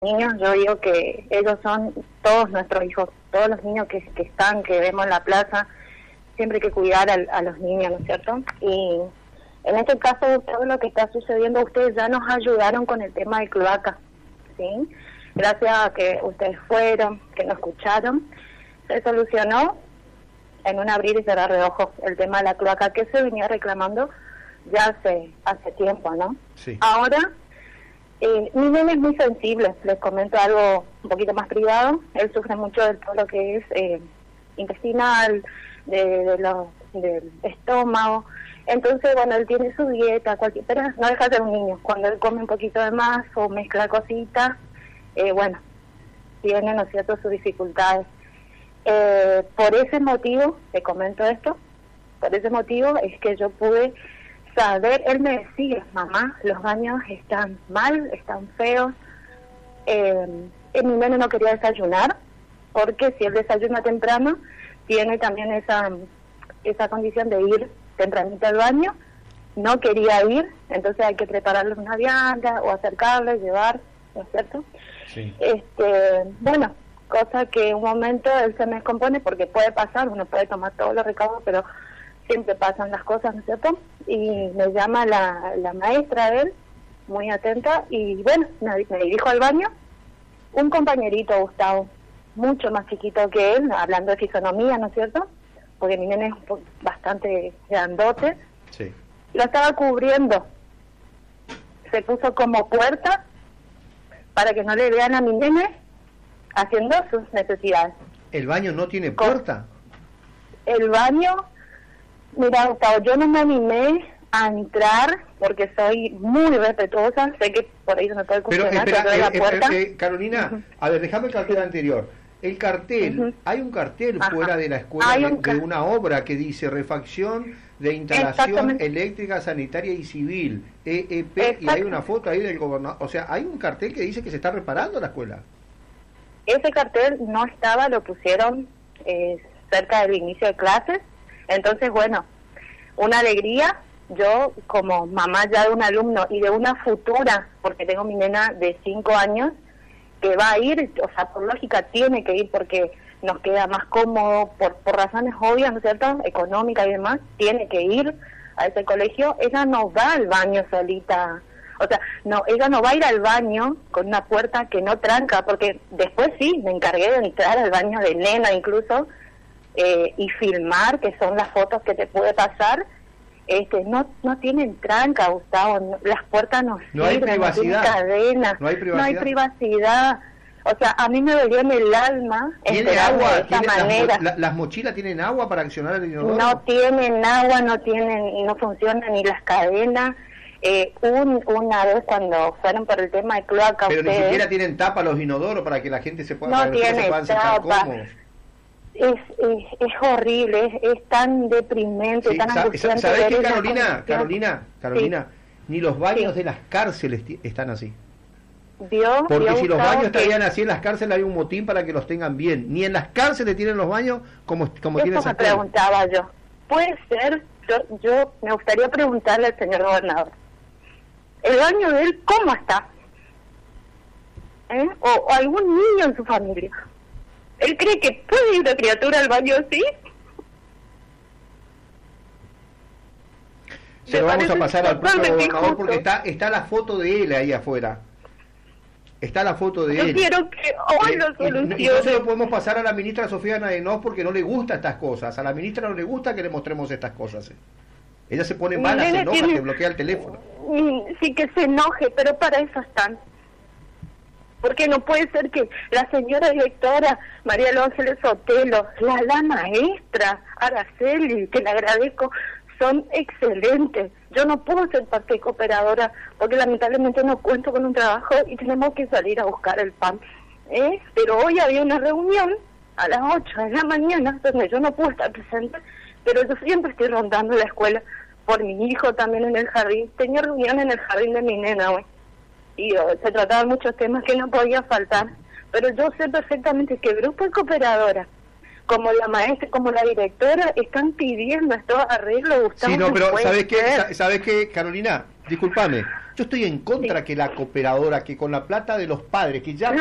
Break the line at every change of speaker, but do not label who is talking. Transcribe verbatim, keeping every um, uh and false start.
niños, yo digo que ellos son todos nuestros hijos, todos los niños que, que están, que vemos en la plaza, siempre hay que cuidar a, a los niños, ¿no es cierto? Y en este caso, todo lo que está sucediendo, ustedes ya nos ayudaron con el tema de cloaca, ¿sí? Gracias a que ustedes fueron, que nos escucharon, se solucionó en un abrir y cerrar de ojos el tema de la cloaca, que se venía reclamando ya hace, hace tiempo, ¿no?
Sí.
Ahora, eh, mi nene es muy sensible, les comento algo un poquito más privado, él sufre mucho de todo lo que es eh, intestinal, de, de lo, del estómago, entonces, bueno, él tiene su dieta, cualquier, pero no deja de ser un niño, cuando él come un poquito de más o mezcla cositas, eh, bueno, tiene, ¿no es cierto?, sus dificultades. Eh, por ese motivo, te comento esto, por ese motivo es que yo pude saber, él me decía, mamá, los baños están mal, están feos, eh, mi nene no quería desayunar, porque si él desayuna temprano, tiene también esa, esa condición de ir tempranito al baño, no quería ir, entonces hay que prepararle una vianda o acercarle, llevar, ¿no es cierto?
Sí. Este,
bueno, cosa que en un momento él se me descompone porque puede pasar, uno puede tomar todos los recaudos, pero siempre pasan las cosas, ¿no es cierto? Y me llama la, la maestra de él, muy atenta, y bueno, me, me dirijo al baño, un compañerito, Gustavo, mucho más chiquito que él, hablando de fisonomía, ¿no es cierto? Porque mi nene es bastante grandote,
sí.
Lo estaba cubriendo, se puso como puerta para que no le vean a mi nene haciendo sus necesidades.
¿El baño no tiene puerta?
El baño, mira, Gustavo, yo no me animé a entrar porque soy muy respetuosa, sé que por ahí no me puede
Pero
funcionar,
espera,
pero
eh,
la
eh,
puerta.
eh, Carolina, uh-huh. a ver, déjame el cartel anterior. El cartel, uh-huh. hay un cartel
Ajá.
fuera de la escuela de,
un
de una obra que dice refacción de instalación eléctrica, sanitaria y civil, E E P, y hay una foto ahí del gobernador. O sea, hay un cartel que dice que se está reparando la escuela.
Ese cartel no estaba, lo pusieron eh, cerca del inicio de clases, entonces bueno, una alegría, yo como mamá ya de un alumno y de una futura, porque tengo mi nena de cinco años, que va a ir, o sea, por lógica tiene que ir porque nos queda más cómodo, por, por razones obvias, ¿no es cierto?, económicas y demás, tiene que ir a ese colegio, ella no va al baño solita. O sea, no, ella no va a ir al baño con una puerta que no tranca, porque después sí, me encargué de entrar al baño de nena incluso, eh, y filmar, que son las fotos que te puede pasar, este, no no tienen tranca, Gustavo, no, las puertas no,
no
sirven,
hay privacidad,
no tienen cadena,
no hay privacidad.
No hay privacidad. O sea, a mí me dolió en el alma
¿Tiene agua?
de esa
¿Tiene
manera.
Las, la, ¿Las mochilas tienen agua para accionar el inodoro?
No tienen agua, no tienen, no funcionan ni las cadenas. Eh, un, una vez cuando fueron por el tema de cloaca,
pero
ustedes,
ni siquiera tienen tapa los inodoros para que la gente se pueda,
no
para que
tiene
se puedan sentar
tapa.
cómodos.
Es, es, es horrible, es, es tan deprimente,
Sí,
tan
sa
angustiante.
¿Sabes qué,
ver
Carolina?
esa
Carolina, Carolina, sí. Ni los baños
sí.
de las cárceles están así.
¿Vio?
Porque
¿Vio,
si los
Gustavo,
baños
que...
estarían así en las cárceles hay un motín para que los tengan bien. Ni en las cárceles tienen los baños como, como tienen
Eso
esas
me preguntaba yo. Puede ser, yo, yo me gustaría preguntarle al señor gobernador, ¿el baño de él cómo está? ¿Eh? O, o algún niño en su familia. ¿Él cree que puede ir una criatura al baño así?
Se lo vamos a pasar al propio gobernador porque está está la foto de él ahí afuera. Está la foto de
yo
él.
Yo quiero que hoy lo solucione.
Y, y no se lo podemos pasar a la ministra Sofía Nadenov porque no le gusta estas cosas. A la ministra no le gusta que le mostremos estas cosas. Ella se pone mala, se enoja, tiene... te bloquea el teléfono.
Sí, que se enoje, pero para eso están. Porque no puede ser que la señora directora María Ángeles Sotelo, la, la maestra Araceli, que le agradezco, son excelentes. Yo no puedo ser parte cooperadora porque lamentablemente no cuento con un trabajo y tenemos que salir a buscar el pan. ¿Eh? Pero hoy había una reunión a las ocho de la mañana donde yo no puedo estar presente, pero yo siempre estoy rondando la escuela por mi hijo también en el jardín. Tenía reunión en el jardín de mi nena hoy. Y oh, se trataban muchos temas que no podía faltar, pero yo sé perfectamente que Grupo de Cooperadoras, como la maestra, como la directora, están pidiendo estos arreglos.
Sí, no, pero ¿sabes qué? ¿Sabes qué, Carolina? discúlpame, yo estoy en contra sí. que la cooperadora, que con la plata de los padres, que ya